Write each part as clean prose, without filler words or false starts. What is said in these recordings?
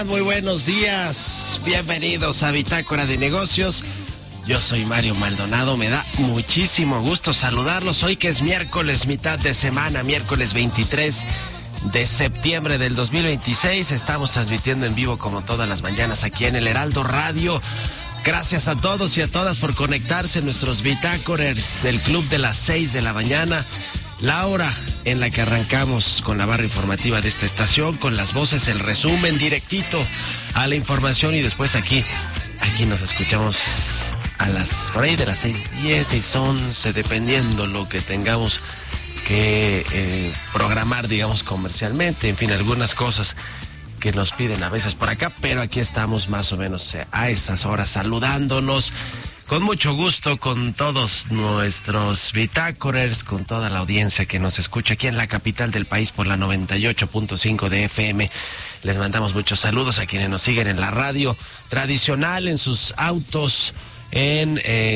Muy buenos días, bienvenidos a Bitácora de Negocios. Yo soy Mario Maldonado, me da muchísimo gusto saludarlos hoy que es miércoles, mitad de semana, miércoles 23 de septiembre del 2026. Estamos transmitiendo en vivo como todas las mañanas aquí en el Heraldo Radio. Gracias a todos y a todas por conectarse, nuestros bitácorers del Club de las 6 de la mañana. La hora en la que arrancamos con la barra informativa de esta estación, con las voces, el resumen directito a la información y después aquí nos escuchamos a las, por ahí de las 6:10, 6:11, dependiendo lo que tengamos que programar, digamos, comercialmente, en fin, algunas cosas que nos piden a veces por acá, pero aquí estamos más o menos a esas horas saludándonos. Con mucho gusto con todos nuestros bitácorers, con toda la audiencia que nos escucha aquí en la capital del país por la 98.5 de FM. Les mandamos muchos saludos a quienes nos siguen en la radio tradicional, en sus autos, en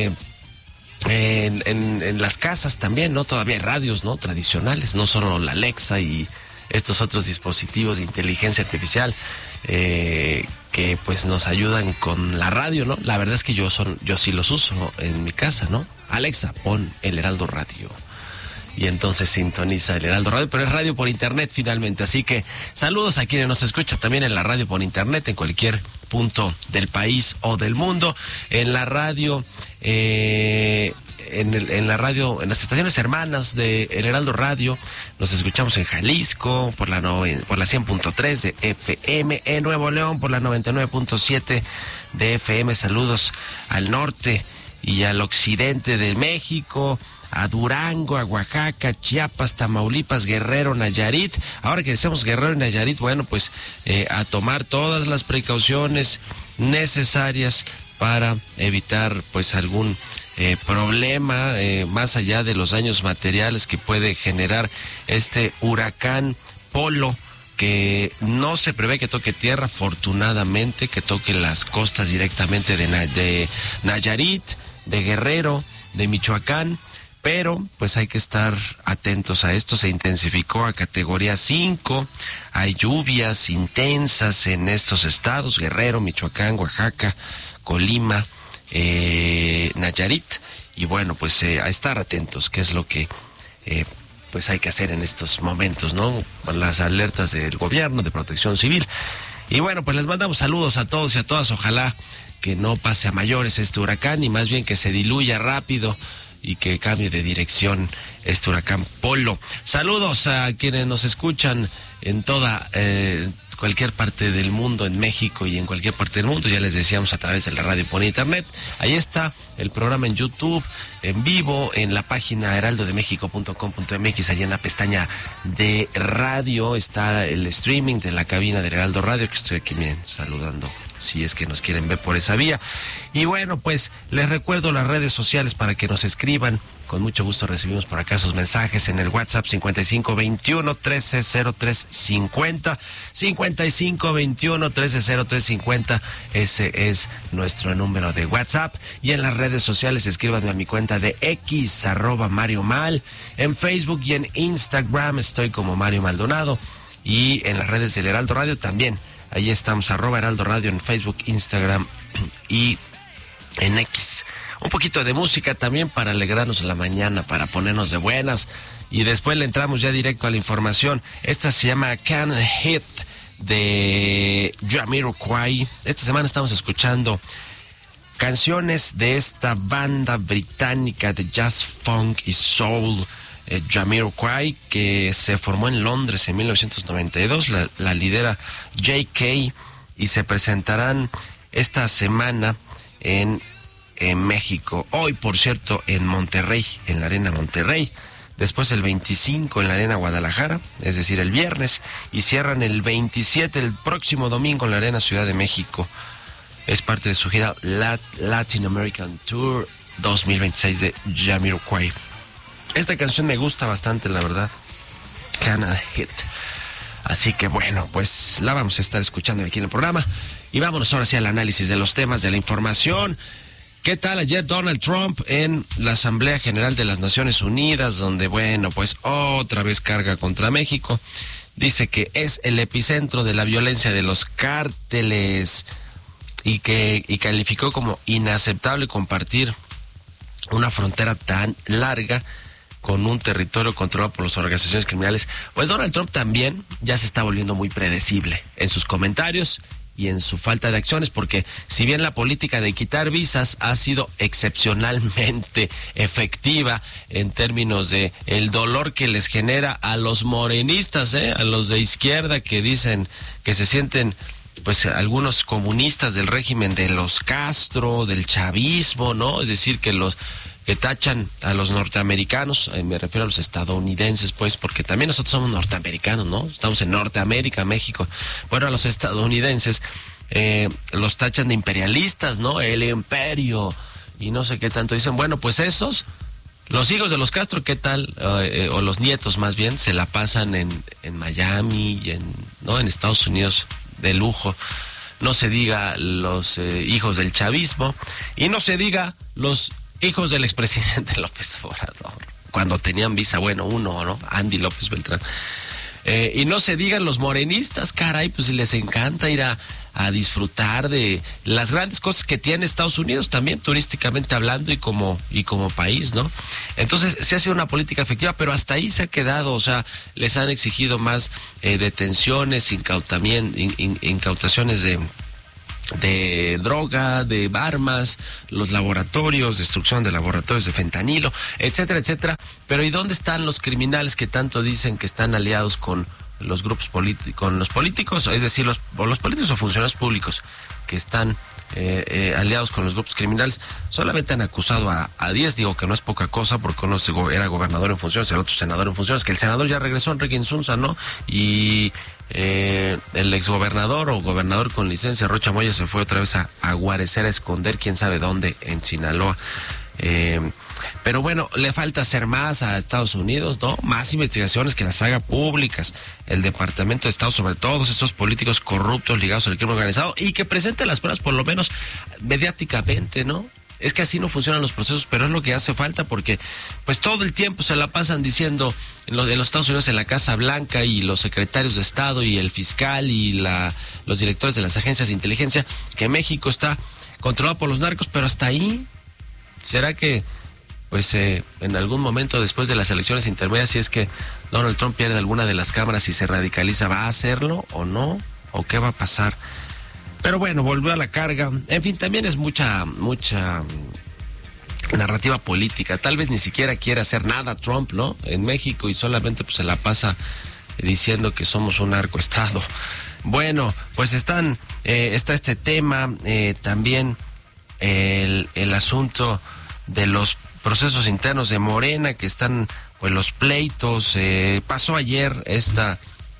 las casas también, ¿no? Todavía hay radios, ¿no? Tradicionales, no solo la Alexa y estos otros dispositivos de inteligencia artificial que pues nos ayudan con la radio, ¿no? La verdad es que yo sí los uso en mi casa, ¿no? Alexa, pon el Heraldo Radio. Y entonces sintoniza el Heraldo Radio, pero es radio por internet finalmente. Así que saludos a quienes nos escuchan también en la radio por internet, en cualquier punto del país o del mundo. En la radio, en las estaciones hermanas de El Heraldo Radio, nos escuchamos en Jalisco por la 100.3 de FM, en Nuevo León por la 99.7 de FM. Saludos al norte y al occidente de México, a Durango, a Oaxaca, Chiapas, Tamaulipas, Guerrero, Nayarit. Ahora que decimos Guerrero y Nayarit, bueno, pues a tomar todas las precauciones necesarias para evitar pues algún problema más allá de los daños materiales que puede generar este huracán Polo, que no se prevé que toque tierra, afortunadamente, que toque las costas directamente de Nayarit, de Guerrero, de Michoacán, pero pues hay que estar atentos a esto. Se intensificó a categoría 5, hay lluvias intensas en estos estados, Guerrero, Michoacán, Oaxaca, Colima, Nayarit, y bueno, pues a estar atentos, que es lo que pues hay que hacer en estos momentos, ¿no? Las alertas del gobierno, de protección civil. Y bueno, pues les mandamos saludos a todos y a todas. Ojalá que no pase a mayores este huracán y más bien que se diluya rápido y que cambie de dirección este huracán Polo. Saludos a quienes nos escuchan en toda cualquier parte del mundo, en México y en cualquier parte del mundo. Ya les decíamos, a través de la radio por internet. Ahí está el programa en YouTube, en vivo, en la página heraldodemexico.com.mx. Allí en la pestaña de radio está el streaming de la cabina del Heraldo Radio, que estoy aquí, miren, saludando, si es que nos quieren ver por esa vía. Y bueno, pues les recuerdo las redes sociales para que nos escriban. Con mucho gusto recibimos por acá sus mensajes en el WhatsApp 5521-130350, 5521-130350, ese es nuestro número de WhatsApp. Y en las redes sociales escríbanme a mi cuenta de X, @MarioMal, en Facebook y en Instagram estoy como Mario Maldonado, y en las redes del Heraldo Radio también. Ahí estamos, @Heraldo Radio en Facebook, Instagram y en X. Un poquito de música también para alegrarnos la mañana, para ponernos de buenas. Y después le entramos ya directo a la información. Esta se llama Can't Hit, de Jamiroquai. Esta semana estamos escuchando canciones de esta banda británica de jazz, funk y soul, Jamiroquai, que se formó en Londres en 1992, la lidera J.K., y se presentarán esta semana en México. Hoy, por cierto, en Monterrey, en la Arena Monterrey. Después el 25 en la Arena Guadalajara, es decir, el viernes. Y cierran el 27, el próximo domingo, en la Arena Ciudad de México. Es parte de su gira Latin American Tour 2026 de Jamiroquai. Esta canción me gusta bastante, la verdad. Can't Hit. Así que bueno, pues la vamos a estar escuchando aquí en el programa. Y vámonos ahora sí al análisis de los temas, de la información. ¿Qué tal ayer Donald Trump en la Asamblea General de las Naciones Unidas, donde, bueno, pues otra vez carga contra México? dice que es el epicentro de la violencia de los cárteles y calificó como inaceptable compartir una frontera tan larga con un territorio controlado por las organizaciones criminales. Pues Donald Trump también ya se está volviendo muy predecible en sus comentarios y en su falta de acciones, porque si bien la política de quitar visas ha sido excepcionalmente efectiva en términos de el dolor que les genera a los morenistas, a los de izquierda que dicen que se sienten pues algunos comunistas del régimen de los Castro, del chavismo, ¿no? Es decir, que tachan a los norteamericanos, me refiero a los estadounidenses, pues, porque también nosotros somos norteamericanos, ¿no? Estamos en Norteamérica, México. Bueno, a los estadounidenses los tachan de imperialistas, ¿no? El imperio y no sé qué tanto. Dicen, bueno, pues esos, los hijos de los Castro, ¿qué tal? O los nietos más bien, se la pasan en Miami y en Estados Unidos de lujo. No se diga los hijos del chavismo y no se diga los hijos del expresidente López Obrador, cuando tenían visa, bueno, uno, ¿no? Andy López Beltrán. Y no se digan los morenistas, caray, pues les encanta ir a disfrutar de las grandes cosas que tiene Estados Unidos también, turísticamente hablando y como país, ¿no? Entonces, se ha sido una política efectiva, pero hasta ahí se ha quedado, o sea, les han exigido más detenciones, incautaciones de droga, de armas, los laboratorios, destrucción de laboratorios de fentanilo, etcétera, etcétera. Pero ¿y dónde están los criminales que tanto dicen que están aliados con los grupos políticos, con los políticos, es decir, los políticos o funcionarios públicos que están aliados con los grupos criminales? Solamente han acusado a 10, digo que no es poca cosa, porque uno era gobernador en funciones, el otro senador en funciones, que el senador ya regresó, Enrique Insunza, ¿no? Y el exgobernador o gobernador con licencia, Rocha Moya, se fue otra vez a guarecer, a esconder quién sabe dónde, en Sinaloa. Pero bueno, le falta hacer más a Estados Unidos, ¿no? Más investigaciones, que las haga públicas el Departamento de Estado sobre todos esos políticos corruptos ligados al crimen organizado, y que presente las pruebas por lo menos mediáticamente, ¿no? Es que así no funcionan los procesos, pero es lo que hace falta, porque pues todo el tiempo se la pasan diciendo en los Estados Unidos, en la Casa Blanca, y los secretarios de Estado y el fiscal y los directores de las agencias de inteligencia, que México está controlado por los narcos, pero hasta ahí. ¿Será que pues en algún momento después de las elecciones intermedias, si es que Donald Trump pierde alguna de las cámaras y se radicaliza, va a hacerlo o no? ¿O qué va a pasar? Pero bueno, volvió a la carga. En fin, también es mucha narrativa política. Tal vez ni siquiera quiere hacer nada Trump, ¿no? En México, y solamente pues se la pasa diciendo que somos un narcoestado. Bueno, pues está este tema, también el asunto de los procesos internos de Morena, que están pues los pleitos. Pasó ayer esta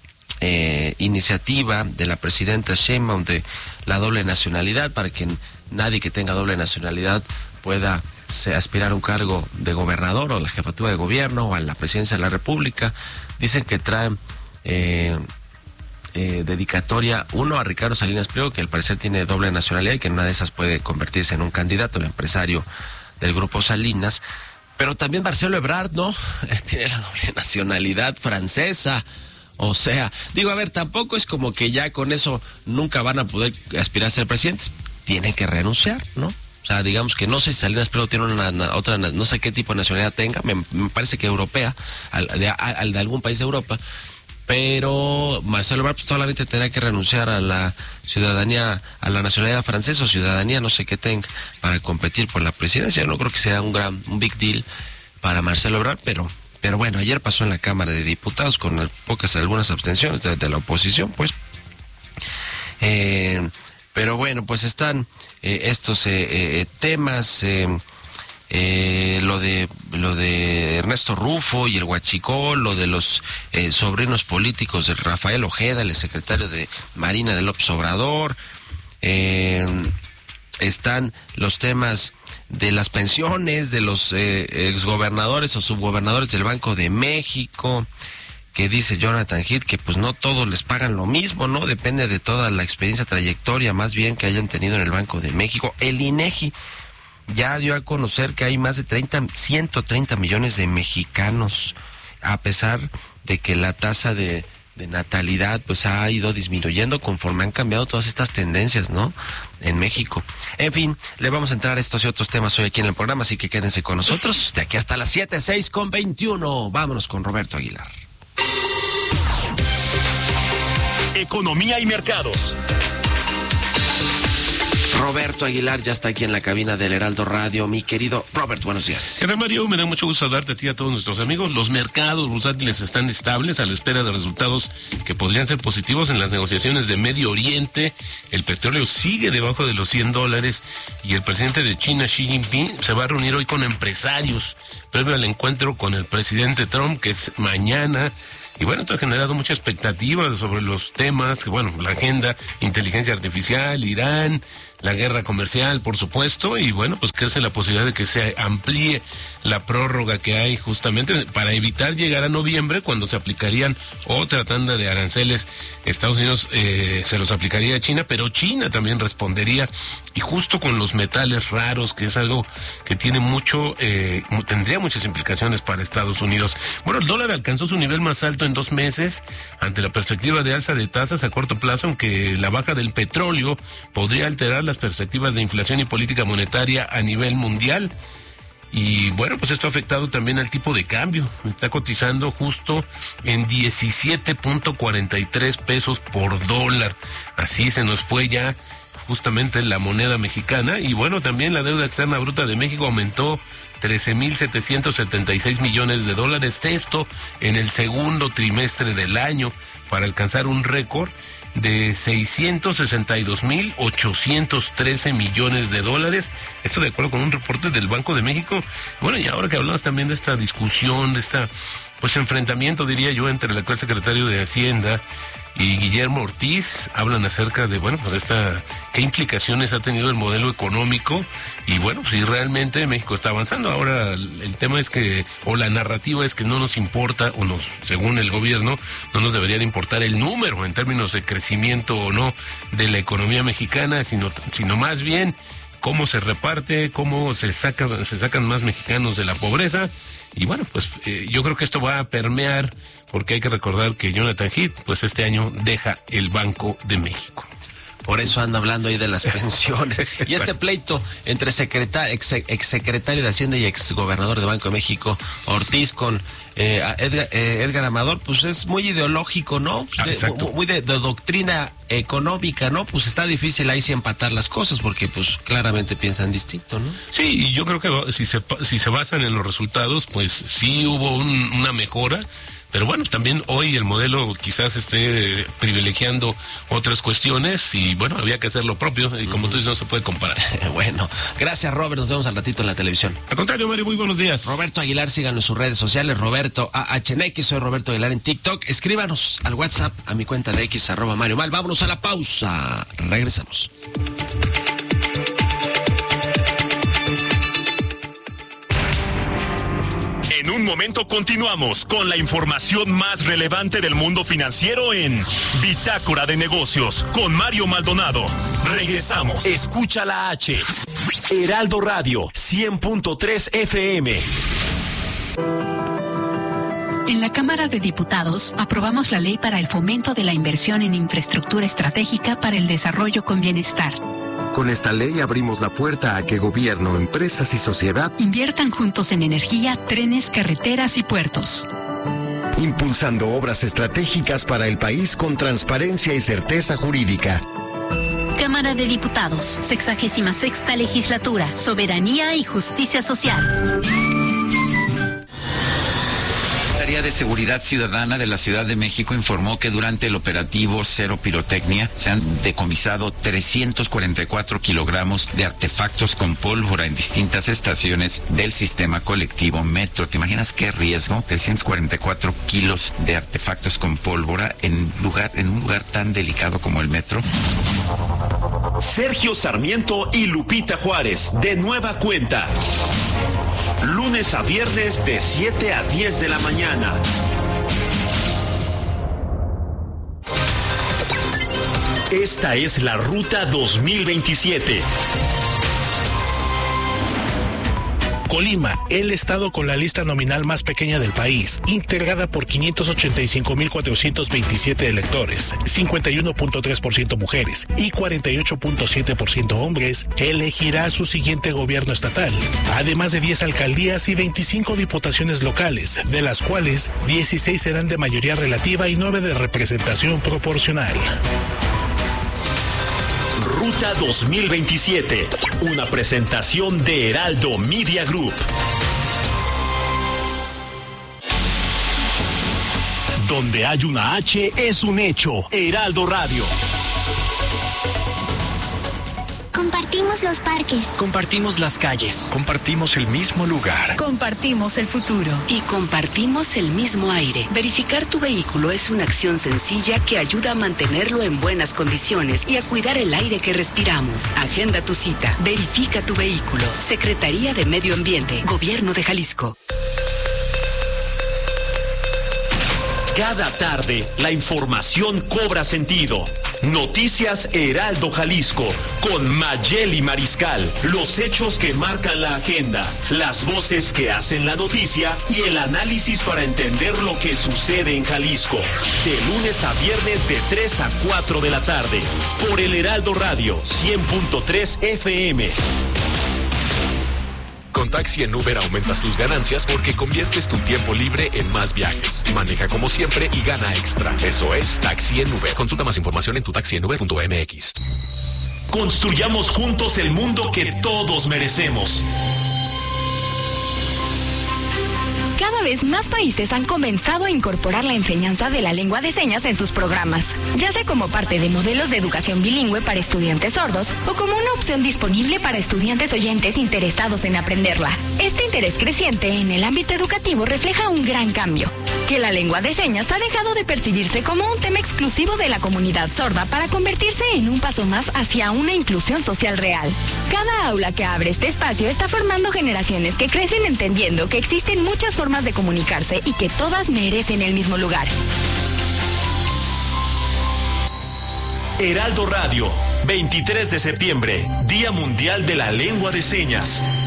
iniciativa de la presidenta Sheinbaum de la doble nacionalidad, para que nadie que tenga doble nacionalidad pueda aspirar a un cargo de gobernador o la jefatura de gobierno o a la presidencia de la República. Dicen que traen dedicatoria, uno, a Ricardo Salinas Pliego, que al parecer tiene doble nacionalidad y que en una de esas puede convertirse en un candidato, el empresario del grupo Salinas. Pero también Marcelo Ebrard, ¿no? Tiene la doble nacionalidad francesa. O sea, digo, a ver, tampoco es como que ya con eso nunca van a poder aspirar a ser presidentes. Tienen que renunciar, ¿no? O sea, digamos que no sé si Salinas Pliego tiene otra, no sé qué tipo de nacionalidad tenga, me parece que europea, de algún país de Europa. Pero Marcelo Ebrard pues solamente tendrá que renunciar a la ciudadanía, a la nacionalidad francesa o ciudadanía, no sé qué tenga, para competir por la presidencia. Yo no creo que sea un big deal para Marcelo Ebrard, pero bueno, ayer pasó en la Cámara de Diputados con algunas abstenciones de la oposición, pues. Pero bueno, pues están estos temas. Lo de Ernesto Rufo y el huachicol, lo de los sobrinos políticos de Rafael Ojeda, el secretario de Marina de López Obrador. Están los temas de las pensiones de los exgobernadores o subgobernadores del Banco de México, que dice Jonathan Heath que pues no todos les pagan lo mismo, ¿no? Depende de toda la experiencia, trayectoria más bien que hayan tenido en el Banco de México. El INEGI ya dio a conocer que hay más de 130 millones de mexicanos, a pesar de que la tasa de de natalidad pues ha ido disminuyendo conforme han cambiado todas estas tendencias, ¿no? En México. En fin, le vamos a entrar a estos y otros temas hoy aquí en el programa, así que quédense con nosotros de aquí hasta las 7:06:21. Vámonos con Roberto Aguilar. Economía y mercados. Roberto Aguilar ya está aquí en la cabina del Heraldo Radio. Mi querido Robert, buenos días. ¿Qué tal, Mario? Me da mucho gusto saludarte a ti y a todos nuestros amigos. Los mercados bursátiles están estables a la espera de resultados que podrían ser positivos en las negociaciones de Medio Oriente. El petróleo sigue debajo de los $100 y el presidente de China, Xi Jinping, se va a reunir hoy con empresarios previo al encuentro con el presidente Trump, que es mañana. Y bueno, esto ha generado mucha expectativa sobre los temas, bueno, la agenda, inteligencia artificial, Irán, la guerra comercial, por supuesto, y bueno, pues crece la posibilidad de que se amplíe la prórroga que hay justamente para evitar llegar a noviembre, cuando se aplicarían otra tanda de aranceles. Estados Unidos se los aplicaría a China, pero China también respondería, y justo con los metales raros, que es algo que tiene tendría muchas implicaciones para Estados Unidos. Bueno, el dólar alcanzó su nivel más alto en 2 meses ante la perspectiva de alza de tasas a corto plazo, aunque la baja del petróleo podría alterar las perspectivas de inflación y política monetaria a nivel mundial. Y bueno, pues esto ha afectado también al tipo de cambio. Está cotizando justo en 17.43 pesos por dólar. Así se nos fue ya justamente la moneda mexicana. Y bueno, también la deuda externa bruta de México aumentó 13,776 millones de dólares, esto en el segundo trimestre del año, para alcanzar un récord de 662,813 millones de dólares. Esto de acuerdo con un reporte del Banco de México. Bueno, y ahora que hablamos también de esta discusión, de esta enfrentamiento, diría yo, entre el actual secretario de Hacienda y Guillermo Ortiz, hablan acerca de, bueno, pues qué implicaciones ha tenido el modelo económico, y bueno, pues si realmente México está avanzando. Ahora el tema es que, o la narrativa es que no nos importa, según el gobierno, no nos debería de importar el número en términos de crecimiento o no de la economía mexicana, sino más bien cómo se reparte, cómo se sacan más mexicanos de la pobreza. Y bueno, pues yo creo que esto va a permear, porque hay que recordar que Jonathan Heath, pues este año deja el Banco de México. Por eso anda hablando ahí de las pensiones. Y este pleito entre exsecretario de Hacienda y exgobernador de Banco de México, Ortiz, con Edgar Amador, pues es muy ideológico, ¿no? Muy de doctrina económica, ¿no? Pues está difícil ahí sí empatar las cosas, porque pues claramente piensan distinto, ¿no? Sí, y yo creo que si se basan en los resultados, pues sí hubo una mejora. Pero bueno, también hoy el modelo quizás esté privilegiando otras cuestiones, y bueno, había que hacer lo propio, y como tú dices, no se puede comparar. Bueno, gracias, Robert, nos vemos al ratito en la televisión. Al contrario, Mario, muy buenos días. Roberto Aguilar, síganos en sus redes sociales, Roberto AHNX, soy Roberto Aguilar en TikTok. Escríbanos al WhatsApp, a mi cuenta de X, @Mario Mal. Vámonos a la pausa, regresamos. En un momento continuamos con la información más relevante del mundo financiero en Bitácora de Negocios con Mario Maldonado. Regresamos. Escucha la H. Heraldo Radio 100.3 FM. En la Cámara de Diputados aprobamos la ley para el fomento de la inversión en infraestructura estratégica para el desarrollo con bienestar. Con esta ley abrimos la puerta a que gobierno, empresas y sociedad inviertan juntos en energía, trenes, carreteras y puertos. Impulsando obras estratégicas para el país con transparencia y certeza jurídica. Cámara de Diputados, 66ª Legislatura, Soberanía y Justicia Social. La Secretaría de Seguridad Ciudadana de la Ciudad de México informó que durante el operativo Cero Pirotecnia se han decomisado 344 kilogramos de artefactos con pólvora en distintas estaciones del sistema colectivo Metro. ¿Te imaginas qué riesgo? 344 kilos de artefactos con pólvora en un lugar tan delicado como el Metro. Sergio Sarmiento y Lupita Juárez, de nueva cuenta. Lunes a viernes de 7 a 10 de la mañana. Esta es la Ruta 2027. Colima, el estado con la lista nominal más pequeña del país, integrada por 585.427 electores, 51.3% mujeres y 48.7% hombres, elegirá su siguiente gobierno estatal, además de 10 alcaldías y 25 diputaciones locales, de las cuales 16 serán de mayoría relativa y 9 de representación proporcional. Ruta 2027, una presentación de Heraldo Media Group. Donde hay una H es un hecho. Heraldo Radio. Compartimos los parques. Compartimos las calles. Compartimos el mismo lugar. Compartimos el futuro. Y compartimos el mismo aire. Verificar tu vehículo es una acción sencilla que ayuda a mantenerlo en buenas condiciones y a cuidar el aire que respiramos. Agenda tu cita. Verifica tu vehículo. Secretaría de Medio Ambiente. Gobierno de Jalisco. Cada tarde, la información cobra sentido. Noticias Heraldo Jalisco, con Mayeli Mariscal. Los hechos que marcan la agenda, las voces que hacen la noticia y el análisis para entender lo que sucede en Jalisco. De lunes a viernes de 3 a 4 de la tarde, por el Heraldo Radio 100.3 FM. Con Taxi en Uber aumentas tus ganancias porque conviertes tu tiempo libre en más viajes. Maneja como siempre y gana extra. Eso es Taxi en Uber. Consulta más información en tutaxienuber.mx. Construyamos juntos el mundo que todos merecemos. Cada vez más países han comenzado a incorporar la enseñanza de la lengua de señas en sus programas, ya sea como parte de modelos de educación bilingüe para estudiantes sordos o como una opción disponible para estudiantes oyentes interesados en aprenderla. Este interés creciente en el ámbito educativo refleja un gran cambio, que la lengua de señas ha dejado de percibirse como un tema exclusivo de la comunidad sorda para convertirse en un paso más hacia una inclusión social real. Cada aula que abre este espacio está formando generaciones que crecen entendiendo que existen muchas formas de comunicarse y que todas merecen el mismo lugar. Heraldo Radio, 23 de septiembre, Día Mundial de la Lengua de Señas.